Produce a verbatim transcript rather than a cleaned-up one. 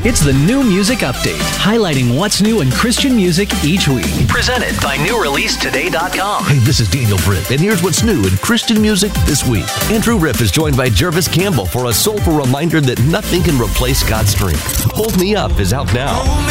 It's the New Music Update, highlighting what's new in Christian music each week. Presented by new release today dot com. Hey, this is Daniel Britt, and here's what's new in Christian music this week. Andrew Ripp is joined by Jervis Campbell for a soulful reminder that nothing can replace God's strength. Hold Me Up is out now.